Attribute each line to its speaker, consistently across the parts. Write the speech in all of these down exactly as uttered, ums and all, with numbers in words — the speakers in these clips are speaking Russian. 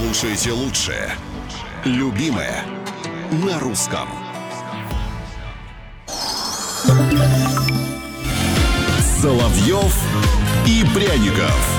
Speaker 1: Слушайте лучшее. Любимое на русском. Соловьев и Пряников.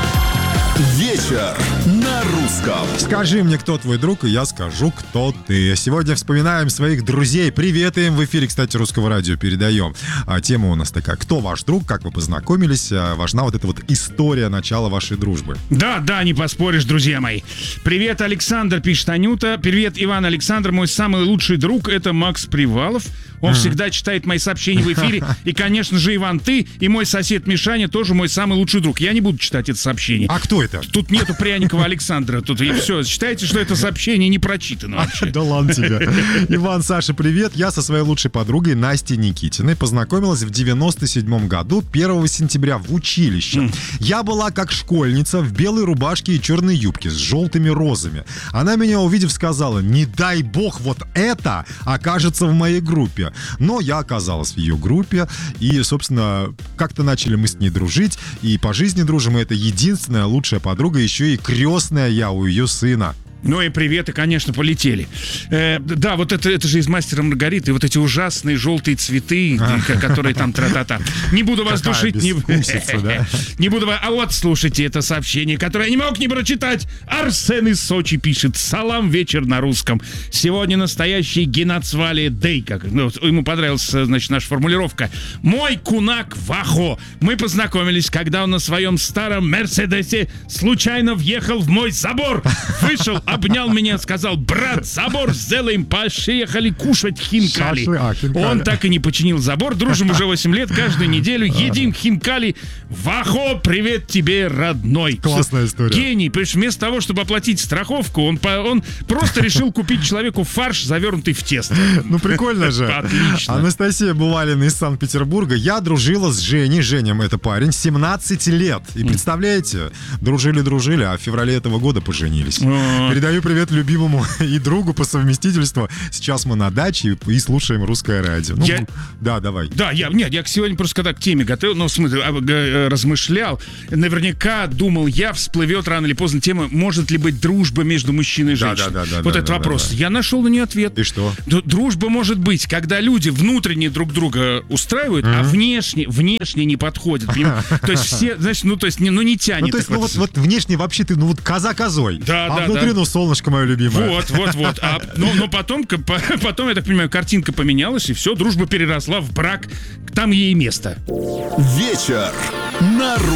Speaker 1: Вечер на русском.
Speaker 2: Скажи мне, кто твой друг, и я скажу, кто ты. Сегодня вспоминаем своих друзей. Привет им. В эфире, кстати, Русского радио передаем. А тема у нас такая: кто ваш друг, как вы познакомились. А, важна вот эта вот история начала вашей дружбы.
Speaker 3: Да, да, не поспоришь, друзья мои. Привет, Александр, пишет Анюта. Привет, Иван, Александр. Мой самый лучший друг — это Макс Привалов. Он mm. всегда читает мои сообщения в эфире. И, конечно же, Иван, ты и мой сосед Мишаня тоже мой самый лучший друг. Я не буду читать это сообщение.
Speaker 2: А кто это?
Speaker 3: Тут нету Пряникова Александра. Тут и все. Считайте, что это сообщение не прочитано вообще.
Speaker 2: Да ладно тебе. Иван, Саша, привет. Я со своей лучшей подругой Настей Никитиной познакомилась в девяносто седьмом году, первого сентября, в училище. Mm. Я была как школьница в белой рубашке и черной юбке с желтыми розами. Она меня, увидев, сказала: не дай бог вот это окажется в моей группе. Но я оказалась в ее группе, и, собственно, как-то начали мы с ней дружить, и по жизни дружим, и это единственная лучшая подруга, еще и крестная я у ее сына.
Speaker 3: Ну и приветы, конечно, полетели. Э, да, вот это, это же из «Мастера Маргариты», вот эти ужасные желтые цветы, которые там тра-та-та. Не буду вас душить. Не...
Speaker 2: да?
Speaker 3: не буду вас... А вот, слушайте, это сообщение, которое я не мог не прочитать. Арсен из Сочи пишет: «Салам, вечер на русском. Сегодня настоящий Генацвали Дэй». Как, ну, ему понравилась, значит, наша формулировка. «Мой кунак Вахо. Мы познакомились, когда он на своем старом Мерседесе случайно въехал в мой забор. Вышел, обнял меня, сказал: брат, забор сделаем, поехали кушать хинкали.
Speaker 2: А, хинкали.
Speaker 3: Он так и не починил забор. Дружим уже восемь лет, каждую неделю едим хинкали. Вахо, привет тебе, родной».
Speaker 2: Классная история.
Speaker 3: Гений. Понимаешь, вместо того, чтобы оплатить страховку, он, он просто решил купить человеку фарш, завернутый в тесто.
Speaker 2: Ну, прикольно же.
Speaker 3: Отлично.
Speaker 2: Анастасия Бувалина из Санкт-Петербурга. Я дружила с Женей. Женя, это парень, семнадцать лет. И представляете, дружили-дружили, а в феврале этого года поженились. Передаю привет любимому и другу по совместительству. Сейчас мы на даче и слушаем Русское радио. Ну,
Speaker 3: я...
Speaker 2: Да, давай.
Speaker 3: Да, я, нет, я сегодня просто когда к теме готовил, ну, в смысле, размышлял, наверняка думал я, всплывет рано или поздно тема, может ли быть дружба между мужчиной и женщиной. Да, да, да, вот
Speaker 2: да,
Speaker 3: этот
Speaker 2: да,
Speaker 3: вопрос.
Speaker 2: Да, да.
Speaker 3: Я нашел на нее ответ.
Speaker 2: И что?
Speaker 3: Дружба может быть, когда люди внутренне друг друга устраивают, mm-hmm. а внешне, внешне не подходят. То есть все, значит, ну, то есть, ну, не тянет.
Speaker 2: Ну, то есть, ну, вот, вот внешне вообще ты, ну, вот коза козой.
Speaker 3: Да,
Speaker 2: а
Speaker 3: да,
Speaker 2: внутри,
Speaker 3: да.
Speaker 2: ну, солнышко мое любимое.
Speaker 3: Вот, вот, вот. А, но, но потом, потом, я так понимаю, картинка поменялась, и все, дружба переросла в брак. Там ей место.
Speaker 1: Вечер на русском.